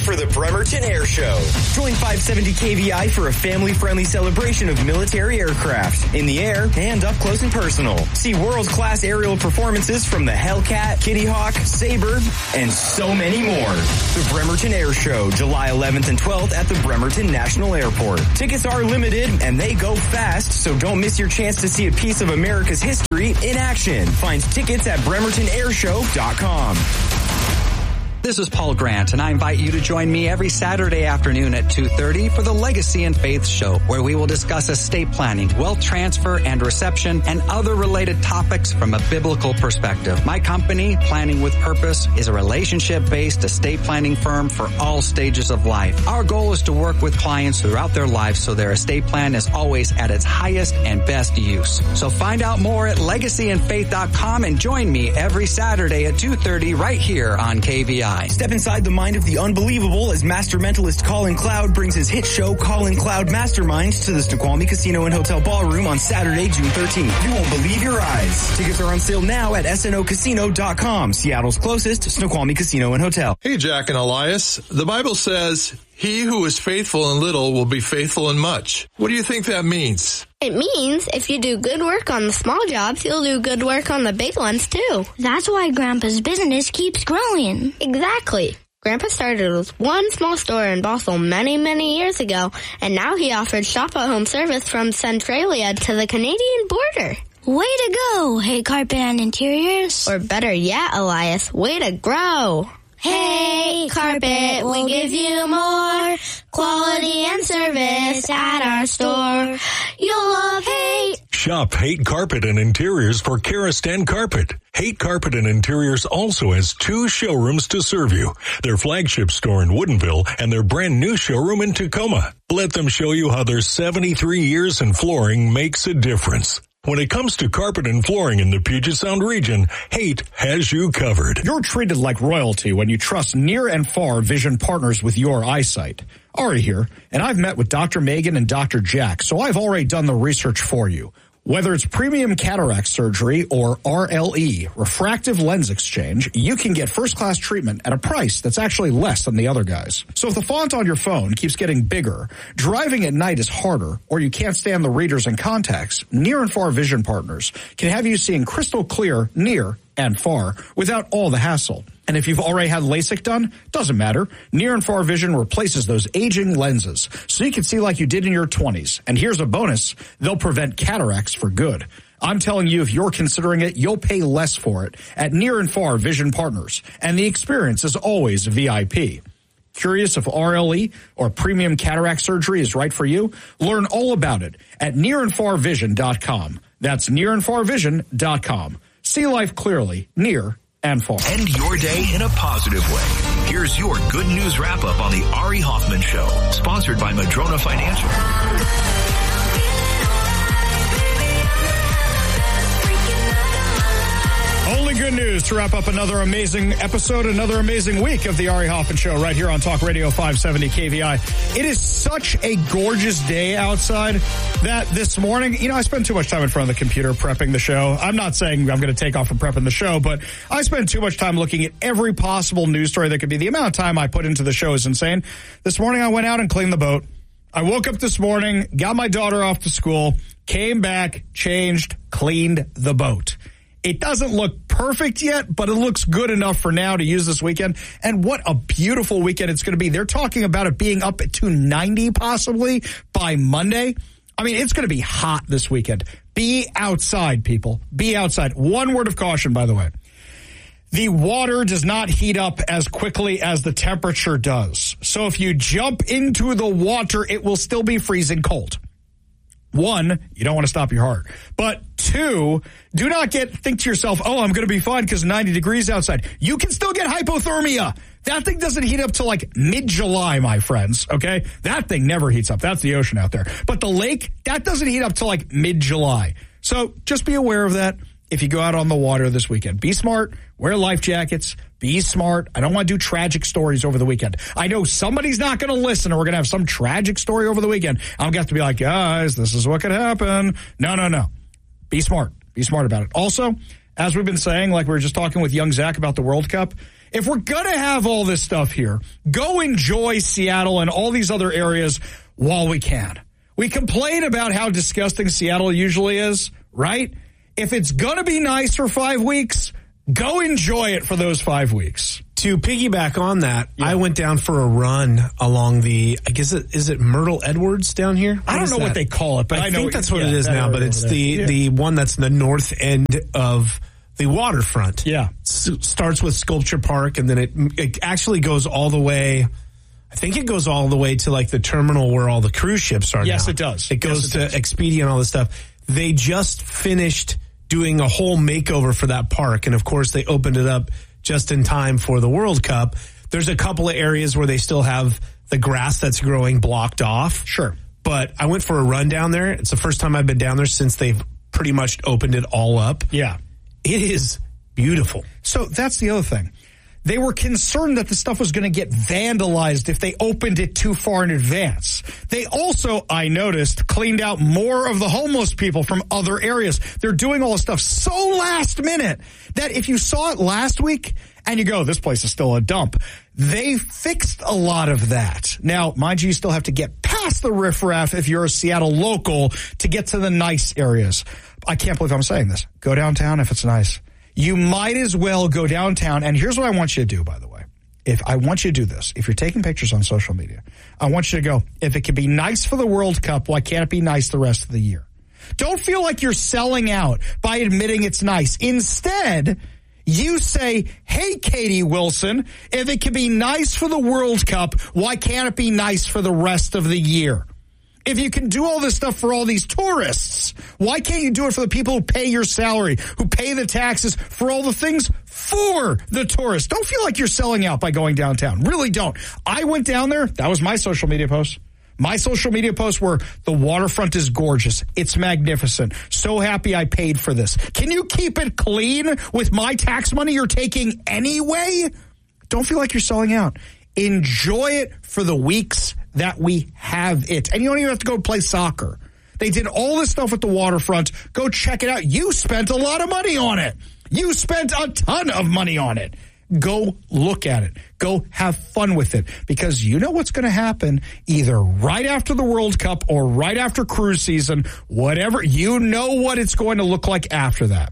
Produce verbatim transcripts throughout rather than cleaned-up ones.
for the Bremerton Air Show. Join five seventy K V I for a family-friendly celebration of military aircraft in the air and up close and personal. See world-class aerial performances from the Hellcat, Kitty Hawk, Sabre, and so many more. The Bremerton Air Show, July eleventh and twelfth at the Bremerton National Airport. Tickets are limited and they go fast, so don't miss your chance to see a piece of America's history in action. Find tickets at bremerton air show dot com. This is Paul Grant, and I invite you to join me every Saturday afternoon at two thirty for the Legacy and Faith Show, where we will discuss estate planning, wealth transfer and reception, and other related topics from a biblical perspective. My company, Planning with Purpose, is a relationship-based estate planning firm for all stages of life. Our goal is to work with clients throughout their lives so their estate plan is always at its highest and best use. So find out more at legacy and faith dot com and join me every Saturday at two thirty right here on K V I. Step inside the mind of the unbelievable as master mentalist Colin Cloud brings his hit show Colin Cloud Masterminds to the Snoqualmie Casino and Hotel Ballroom on Saturday, June thirteenth. You won't believe your eyes. Tickets are on sale now at S N O casino dot com, Seattle's closest Snoqualmie Casino and Hotel. Hey, Jack and Elias. The Bible says, "He who is faithful in little will be faithful in much." What do you think that means? It means if you do good work on the small jobs, you'll do good work on the big ones, too. That's why Grandpa's business keeps growing. Exactly. Grandpa started with one small store in Bothell many, many years ago, and now he offers shop-at-home service from Centralia to the Canadian border. Way to go, Hey Carpet and Interiors. Or better yet, Elias, way to grow. Hey Carpet, we'll give you more quality and service at our store. You'll love Hey. Shop Haight Carpet and Interiors for Karastan Carpet. Haight Carpet and Interiors also has two showrooms to serve you. Their flagship store in Woodinville and their brand new showroom in Tacoma. Let them show you how their seventy-three years in flooring makes a difference. When it comes to carpet and flooring in the Puget Sound region, Haight has you covered. You're treated like royalty when you trust near and far vision partners with your eyesight. Ari here, and I've met with Doctor Megan and Doctor Jack, so I've already done the research for you. Whether it's premium cataract surgery or R L E, refractive lens exchange, you can get first-class treatment at a price that's actually less than the other guys. So if the font on your phone keeps getting bigger, driving at night is harder, or you can't stand the readers and contacts, Near and Far Vision Partners can have you seeing crystal clear near and far without all the hassle. And if you've already had LASIK done, doesn't matter. Near and Far Vision replaces those aging lenses so you can see like you did in your twenties. And here's a bonus. They'll prevent cataracts for good. I'm telling you, if you're considering it, you'll pay less for it at Near and Far Vision Partners. And the experience is always V I P. Curious if R L E or premium cataract surgery is right for you? Learn all about it at near and far vision dot com. That's near and far vision dot com. See life clearly, near and far. End your day in a positive way. Here's your good news wrap-up on the Ari Hoffman Show, sponsored by Madrona Financial. Only good news to wrap up another amazing episode, another amazing week of the Ari Hoffman Show right here on Talk Radio five seventy K V I. It is such a gorgeous day outside that this morning, you know, I spend too much time in front of the computer prepping the show. I'm not saying I'm going to take off from prepping the show, but I spend too much time looking at every possible news story that could be. The amount of time I put into the show is insane. This morning I went out and cleaned the boat. I woke up this morning, got my daughter off to school, came back, changed, cleaned the boat. It doesn't look perfect yet, but it looks good enough for now to use this weekend. And what a beautiful weekend it's going to be. They're talking about it being up to ninety possibly by Monday. I mean, it's going to be hot this weekend. Be outside, people. Be outside. One word of caution, by the way. The water does not heat up as quickly as the temperature does. So if you jump into the water, it will still be freezing cold. One, you don't want to stop your heart. But two, do not get think to yourself, oh, I'm going to be fine because ninety degrees outside. You can still get hypothermia. That thing doesn't heat up till like mid-July, my friends, okay? That thing never heats up. That's the ocean out there. But the lake, that doesn't heat up till like mid-July. So just be aware of that if you go out on the water this weekend. Be smart. Wear life jackets. Be smart. I don't want to do tragic stories over the weekend. I know somebody's not going to listen, or we're going to have some tragic story over the weekend. I'm going to have to be like, guys, this is what could happen. No, no, no. Be smart. Be smart about it. Also, as we've been saying, like we were just talking with young Zach about the World Cup, If we're going to have all this stuff here, go enjoy Seattle and all these other areas while we can. We complain about how disgusting Seattle usually is, right? If it's going to be nice for five weeks, go enjoy it for those five weeks. To piggyback on that, yeah. I went down for a run along the, I guess, it, is it Myrtle Edwards down here? What I don't know that? what they call it, but I, I know think it, that's what yeah, it is now, but it's the, yeah. the one that's the north end of the waterfront. Yeah. S- starts with Sculpture Park, and then it, it actually goes all the way, I think it goes all the way to like the terminal where all the cruise ships are Yes, now. it does. It goes yes, it to does. Expedia and all this stuff. They just finished doing a whole makeover for that park, and of course they opened it up just in time for the World Cup. There's a couple of areas where they still have the grass that's growing blocked off. Sure. But I went for a run down there. It's the first time I've been down there since they've pretty much opened it all up. Yeah. It is beautiful. So that's the other thing. They were concerned that the stuff was going to get vandalized if they opened it too far in advance. They also, I noticed, cleaned out more of the homeless people from other areas. They're doing all this stuff so last minute that if you saw it last week and you go, this place is still a dump, they fixed a lot of that. Now, mind you, you still have to get past the riffraff if you're a Seattle local to get to the nice areas. I can't believe I'm saying this. Go downtown if it's nice. You might as well go downtown. And here's what I want you to do, by the way. If I want you to do this, if you're taking pictures on social media, I want you to go, if it can be nice for the World Cup, why can't it be nice the rest of the year? Don't feel like you're selling out by admitting it's nice. Instead, you say, hey, Katie Wilson, if it can be nice for the World Cup, why can't it be nice for the rest of the year? If you can do all this stuff for all these tourists, why can't you do it for the people who pay your salary, who pay the taxes for all the things for the tourists? Don't feel like you're selling out by going downtown. Really don't. I went down there. That was my social media post. My social media posts were, the waterfront is gorgeous. It's magnificent. So happy I paid for this. Can you keep it clean with my tax money you're taking anyway? Don't feel like you're selling out. Enjoy it for the weeks that we have it. And you don't even have to go play soccer. They did all this stuff at the waterfront. Go check it out. You spent a lot of money on it. You spent a ton of money on it. Go look at it. Go have fun with it, because you know what's going to happen either right after the World Cup or right after cruise season, whatever. You know what it's going to look like after that.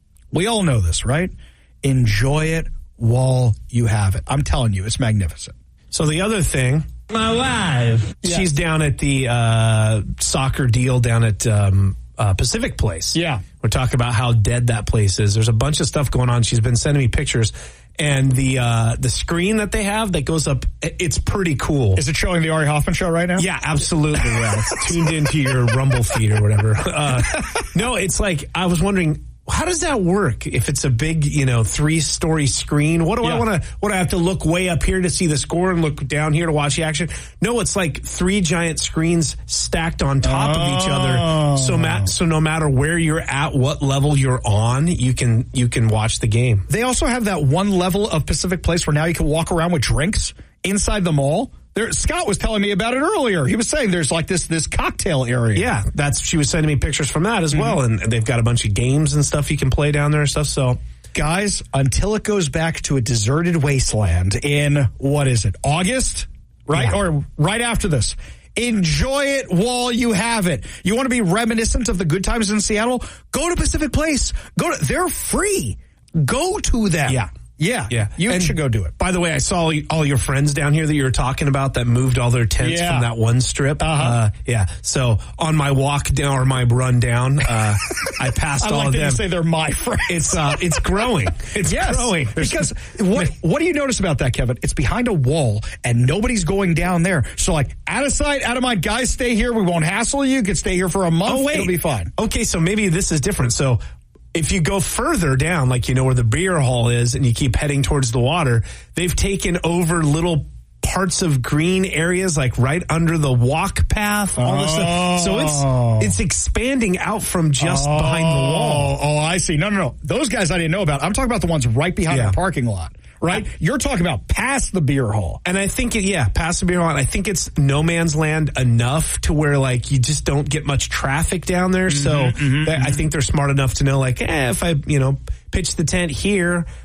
We all know this, right? Enjoy it while you have it. I'm telling you, it's magnificent. So the other thing, my wife, Yeah. she's down at the uh, soccer deal down at um, uh, Pacific Place. Yeah. We're talking about how dead that place is. There's a bunch of stuff going on. She's been sending me pictures. And the uh, the screen that they have that goes up, it's pretty cool. Is it showing the Ari Hoffman show right now? Yeah, absolutely. Yeah. It's tuned into your Rumble feed or whatever. Uh, no, it's like, I was wondering, how does that work? If it's a big, you know, three-story screen, what do Yeah. I want to? What do I have to look way up here to see the score and look down here to watch the action? No, it's like three giant screens stacked on top oh. of each other. So, ma- so no matter where you're at, what level you're on, you can you can watch the game. They also have that one level of Pacific Place where now you can walk around with drinks inside the mall. There, Scott was telling me about it earlier. He was saying there's like this this cocktail area. Yeah, that's she was sending me pictures from that as mm-hmm. well, and they've got a bunch of games and stuff you can play down there and stuff. So, guys, until it goes back to a deserted wasteland in, what is it, August? Right? Yeah. Or right after this. Enjoy it while you have it. You want to be reminiscent of the good times in Seattle? Go to Pacific Place. Go to, they're free. Go to them. Yeah. Yeah, yeah. You and should go do it. By the way, I saw all your friends down here that you were talking about that moved all their tents yeah. from that one strip. Uh-huh. Uh, yeah. So on my walk down or my run down, uh, I passed I all like of that them. You say they're my friends. It's uh, it's growing. It's yes, growing. Because what what do you notice about that, Kevin? It's behind a wall and nobody's going down there. So like, out of sight, out of mind. Guys, stay here. We won't hassle you. You can stay here for a month. Oh, wait. It'll be fine. Okay, so maybe this is different. So if you go further down, like, you know, where the beer hall is and you keep heading towards the water, they've taken over little parts of green areas, like right under the walk path, all oh. this stuff. So it's it's expanding out from just oh. behind the wall. Oh, I see. No, no, no. Those guys I didn't know about. I'm talking about the ones right behind yeah. the parking lot. Right? You're talking about past the beer hall. And I think, it, yeah, past the beer hall. And I think it's no man's land enough to where, like, you just don't get much traffic down there. Mm-hmm, so mm-hmm, I mm-hmm. think they're smart enough to know, like, eh, if I, you know, pitch the tent here,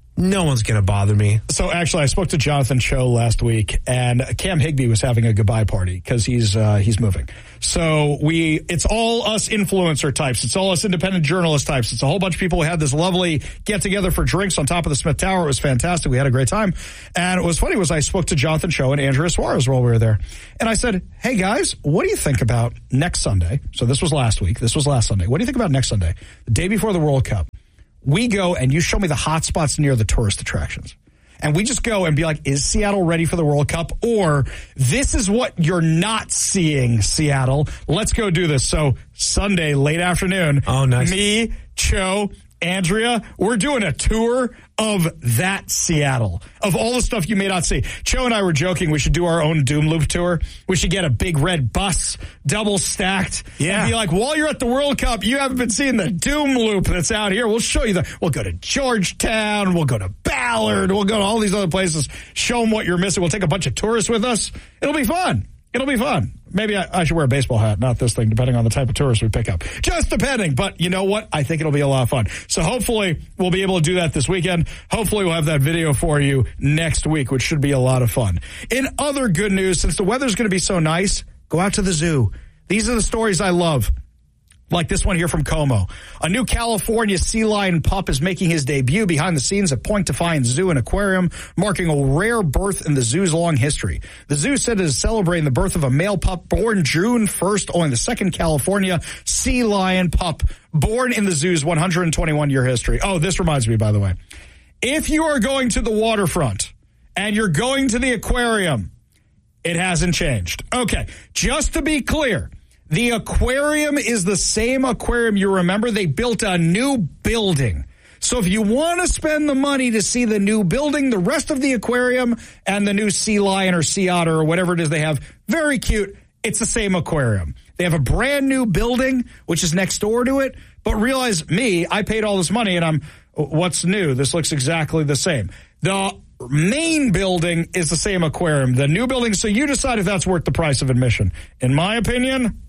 No one's going to bother me. So actually, I spoke to Jonathan Cho last week, and Cam Higbee was having a goodbye party because he's uh, he's moving. So we, it's all us influencer types. It's all us independent journalist types. It's a whole bunch of people who had this lovely get together for drinks on top of the Smith Tower. It was fantastic. We had a great time. And what was funny was I spoke to Jonathan Cho and Andrea Suarez while we were there. And I said, hey guys, what do you think about next Sunday? So this was last week. This was last Sunday. What do you think about next Sunday? The day before the World Cup. We go and you show me the hot spots near the tourist attractions. And we just go and be like, is Seattle ready for the World Cup? Or this is what you're not seeing, Seattle. Let's go do this. So Sunday, late afternoon. Oh, nice. Me, Cho, Andrea, we're doing a tour of that Seattle, of all the stuff you may not see. Cho and I were joking we should do our own Doom Loop tour. We should get a big red bus, double stacked, yeah. and be like, while you're at the World Cup, you haven't been seeing the Doom Loop that's out here. We'll show you the, we'll go to Georgetown, we'll go to Ballard, we'll go to all these other places, show them what you're missing. We'll take a bunch of tourists with us. It'll be fun. It'll be fun. Maybe I, I should wear a baseball hat, not this thing, depending on the type of tourist we pick up. Just depending. But you know what? I think it'll be a lot of fun. So hopefully we'll be able to do that this weekend. Hopefully we'll have that video for you next week, which should be a lot of fun. In other good news, since the weather's going to be so nice, go out to the zoo. These are the stories I love. Like this one here from Como. A new California sea lion pup is making his debut behind the scenes at Point Defiance Zoo and Aquarium, marking a rare birth in the zoo's long history. The zoo said it is celebrating the birth of a male pup born June first, only the second California sea lion pup born in the zoo's one hundred twenty-one year history. Oh, this reminds me, by the way. If you are going to the waterfront and you're going to the aquarium, it hasn't changed. Okay, just to be clear, the aquarium is the same aquarium you remember. They built a new building. So if you want to spend the money to see the new building, the rest of the aquarium and the new sea lion or sea otter or whatever it is they have, very cute. It's the same aquarium. They have a brand new building, which is next door to it. But realize me, I paid all this money and I'm, what's new? This looks exactly the same. The main building is the same aquarium. The new building, so you decide if that's worth the price of admission. In my opinion,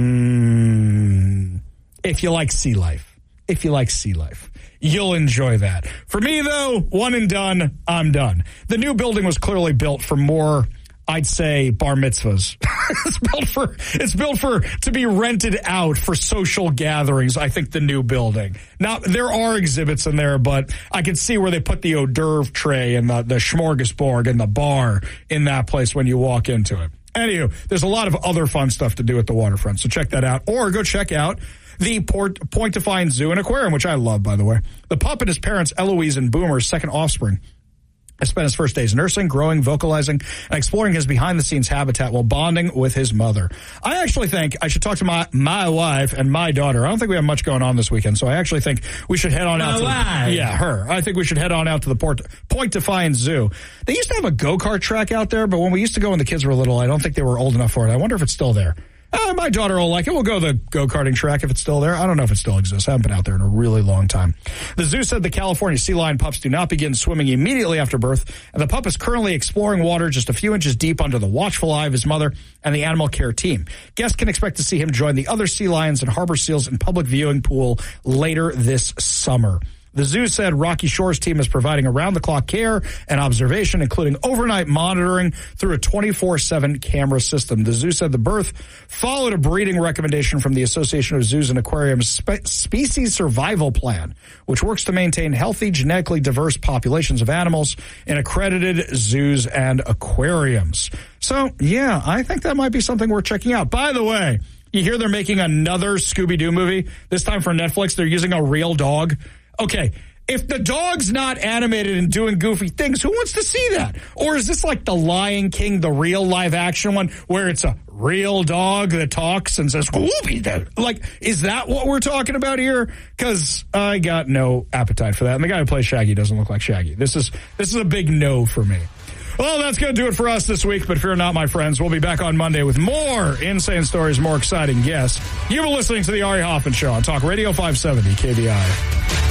Mm, if you like sea life, if you like sea life, you'll enjoy that. For me, though, one and done, I'm done. The new building was clearly built for more, I'd say, bar mitzvahs. it's built for, it's built for, to be rented out for social gatherings, I think, the new building. Now, there are exhibits in there, but I can see where they put the hors d'oeuvre tray and the, the smorgasbord and the bar in that place when you walk into it. Anywho, there's a lot of other fun stuff to do at the waterfront, so check that out. Or go check out the Port, Point Defiance Zoo and Aquarium, which I love, by the way. The pup and his parents, Eloise and Boomer's second offspring, has spent his first days nursing, growing, vocalizing, and exploring his behind-the-scenes habitat while bonding with his mother. I actually think I should talk to my my wife and my daughter. I don't think we have much going on this weekend, so I actually think we should head on my out to wife. the, yeah, her. I think we should head on out to the Port, Point Defiance Zoo. They used to have a go-kart track out there, but when we used to go when the kids were little, I don't think they were old enough for it. I wonder if it's still there. Uh, my daughter will like it. We'll go to the go-karting track if it's still there. I don't know if it still exists. I haven't been out there in a really long time. The zoo said the California sea lion pups do not begin swimming immediately after birth, and the pup is currently exploring water just a few inches deep under the watchful eye of his mother and the animal care team. Guests can expect to see him join the other sea lions and harbor seals in public viewing pool later this summer. The zoo said Rocky Shores team is providing around-the-clock care and observation, including overnight monitoring through a twenty-four seven camera system. The zoo said the birth followed a breeding recommendation from the Association of Zoos and Aquariums Spe- Species Survival Plan, which works to maintain healthy, genetically diverse populations of animals in accredited zoos and aquariums. So, yeah, I think that might be something worth checking out. By the way, you hear they're making another Scooby-Doo movie, this time for Netflix. They're using a real dog. Okay, if the dog's not animated and doing goofy things, who wants to see that? Or is this like the Lion King, the real live action one, where it's a real dog that talks and says, Scooby-Doo? Like, is that what we're talking about here? Because I got no appetite for that. And the guy who plays Shaggy doesn't look like Shaggy. This is this is a big no for me. Well, that's going to do it for us this week, but fear not, my friends. We'll be back on Monday with more insane stories, more exciting guests. You've been listening to the Ari Hoffman Show on Talk Radio five seventy K V I.